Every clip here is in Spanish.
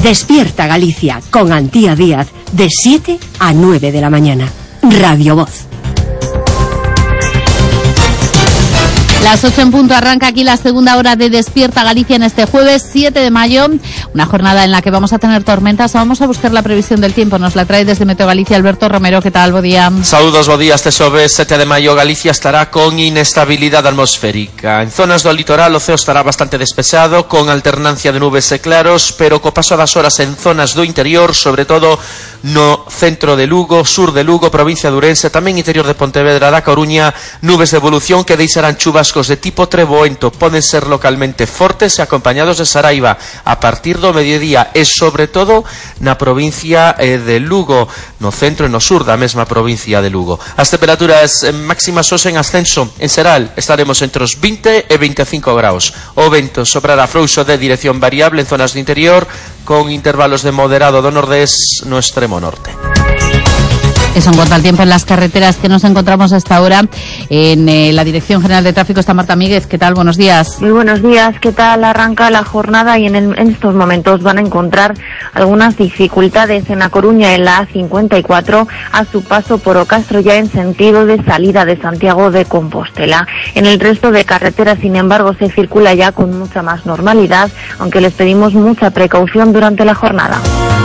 Despierta Galicia con Antía Díaz de 7 a 9 de la mañana. Radio Voz. Las 8 en punto arranca aquí la segunda hora de Despierta Galicia en este jueves 7 de mayo, una jornada en la que vamos a tener tormentas. Vamos a buscar la previsión del tiempo, nos la trae desde Meteo Galicia Alberto Romero. ¿Qué tal? Bo día. Saludos, bo día. Este xoves 7 de maio Galicia estará con inestabilidad atmosférica. En zonas do litoral o ceo estará bastante despexado, con alternancia de nubes e claros, pero co paso das horas en zonas do interior, sobre todo no centro de Lugo, sur de Lugo, provincia de Ourense, tamén interior de Pontevedra, da Coruña, nubes de evolución que deixarán chubascos de tipo treboento, poden ser localmente fortes e acompañados de saraiva a partir do mediodía e sobre todo na provincia de Lugo, no centro e no sur da mesma provincia de Lugo. As temperaturas máximas hoxe en ascenso. En Seral estaremos entre os 20 e 25 graus. O vento soprará frouxo de dirección variable en zonas do interior, con intervalos de moderado do nordés no extremo norte. Eso en cuanto al tiempo en las carreteras que nos encontramos hasta ahora. En la Dirección General de Tráfico está Marta Míguez. ¿Qué tal? Buenos días. Muy buenos días. ¿Qué tal? Arranca la jornada y en estos momentos van a encontrar algunas dificultades en A Coruña, en la A54, a su paso por Ocastro, ya en sentido de salida de Santiago de Compostela. En el resto de carreteras, sin embargo, se circula ya con mucha más normalidad, aunque les pedimos mucha precaución durante la jornada.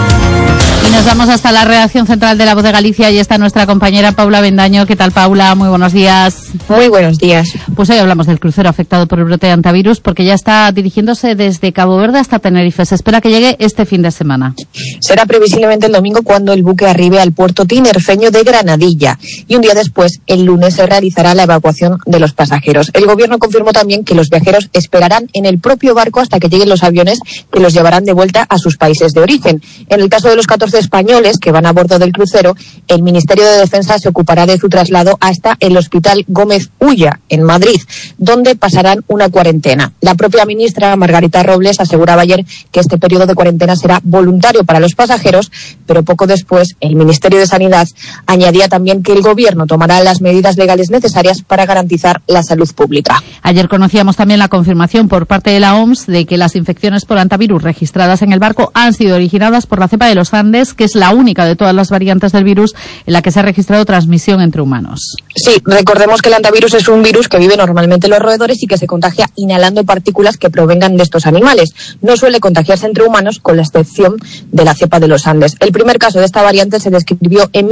Y nos vamos hasta la redacción central de La Voz de Galicia y está nuestra compañera Paula Bendaño. ¿Qué tal, Paula? Muy buenos días. Muy buenos días. Pues hoy hablamos del crucero afectado por el brote de antivirus, porque ya está dirigiéndose desde Cabo Verde hasta Tenerife. Se espera que llegue este fin de semana. Será previsiblemente el domingo cuando el buque arribe al puerto tinerfeño de Granadilla. Y un día después, el lunes, se realizará la evacuación de los pasajeros. El gobierno confirmó también que los viajeros esperarán en el propio barco hasta que lleguen los aviones que los llevarán de vuelta a sus países de origen. En el caso de los 14 españoles que van a bordo del crucero, el Ministerio de Defensa se ocupará de su traslado hasta el Hospital Gómez Ulla, en Madrid, donde pasarán una cuarentena. La propia ministra, Margarita Robles, aseguraba ayer que este periodo de cuarentena será voluntario para los pasajeros, pero poco después el Ministerio de Sanidad añadía también que el gobierno tomará las medidas legales necesarias para garantizar la salud pública. Ayer conocíamos también la confirmación por parte de la OMS de que las infecciones por antivirus registradas en el barco han sido originadas por la cepa de los Andes, que es la única de todas las variantes del virus en la que se ha registrado transmisión entre humanos. Sí, recordemos que el antivirus es un virus que vive normalmente en los roedores y que se contagia inhalando partículas que provengan de estos animales. No suele contagiarse entre humanos, con la excepción de la cepa de los Andes. El primer caso de esta variante se describió en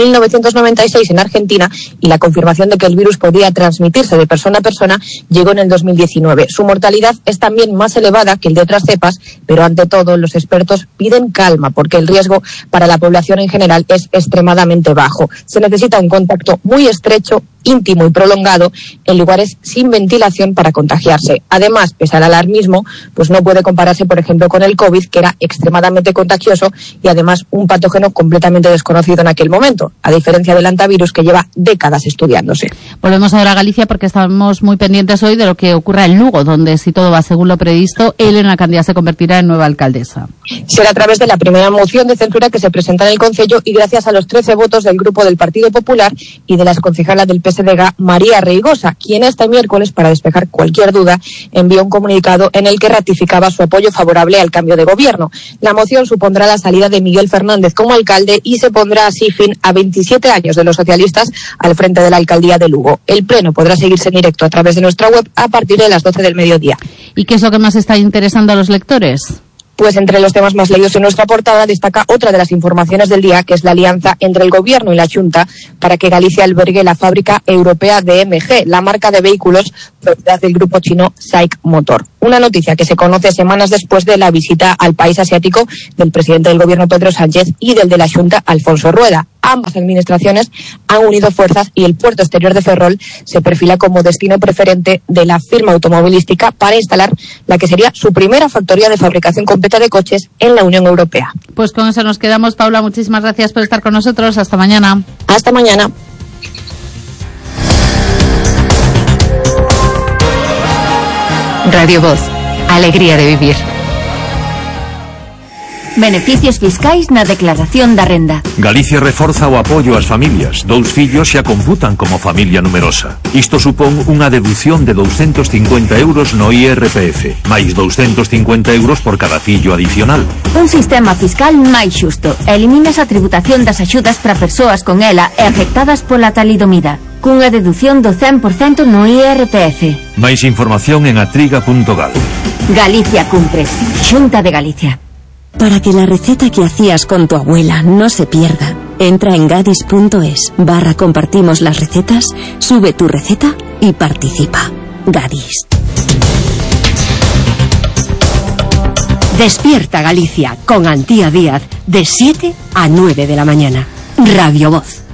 1996 en Argentina y la confirmación de que el virus podía transmitirse de persona a persona llegó en el 2019. Su mortalidad es también más elevada que el de otras cepas, pero ante todo los expertos piden calma porque el riesgo para la población en general es extremadamente bajo. Se necesita un contacto muy estrecho, íntimo y prolongado en lugares sin ventilación para contagiarse. Además, pese al alarmismo, pues no puede compararse, por ejemplo, con el COVID, que era extremadamente contagioso y además un patógeno completamente desconocido en aquel momento, a diferencia del antivirus que lleva décadas estudiándose. Volvemos ahora a Galicia porque estamos muy pendientes hoy de lo que ocurra en Lugo, donde, si todo va según lo previsto, Elena Candía se convertirá en nueva alcaldesa. Será a través de la primera moción de censura que se presenta en el Concello y gracias a los 13 votos del Grupo del Partido Popular y de la exconcejala del PSDG, María Reigosa, quien este miércoles, para despejar cualquier duda, envió un comunicado en el que ratificaba su apoyo favorable al cambio de gobierno. La moción supondrá la salida de Miguel Fernández como alcalde y se pondrá así fin a 27 años de los socialistas al frente de la alcaldía de Lugo. El pleno podrá seguirse en directo a través de nuestra web a partir de las 12 del mediodía. ¿Y qué es lo que más está interesando a los lectores? Pues entre los temas más leídos en nuestra portada destaca otra de las informaciones del día, que es la alianza entre el Gobierno y la Xunta para que Galicia albergue la fábrica europea de MG, la marca de vehículos propiedad del grupo chino SAIC Motor. Una noticia que se conoce semanas después de la visita al país asiático del presidente del Gobierno, Pedro Sánchez, y del de la Xunta, Alfonso Rueda. Ambas administraciones han unido fuerzas y el puerto exterior de Ferrol se perfila como destino preferente de la firma automovilística para instalar la que sería su primera factoría de fabricación completa de coches en la Unión Europea. Pues con eso nos quedamos, Paula. Muchísimas gracias por estar con nosotros. Hasta mañana. Hasta mañana. Radio Voz. Alegría de vivir. Beneficios fiscais na declaración da renda. Galicia reforza o apoio ás familias. 2 fillos xa computan como familia numerosa. Isto supón unha deducción de 250 euros no IRPF, máis 250 euros por cada fillo adicional. Un sistema fiscal máis xusto. Eliminas a tributación das axudas para persoas con ela e afectadas pola talidomida, cunha deducción do 100% no IRPF. Máis información en atriga.gal. Galicia cumpre. Xunta de Galicia. Para que la receta que hacías con tu abuela no se pierda, entra en gadis.es/compartimos las recetas, sube tu receta y participa. Gadis. Despierta Galicia con Antía Díaz de 7 a 9 de la mañana. Radio Voz.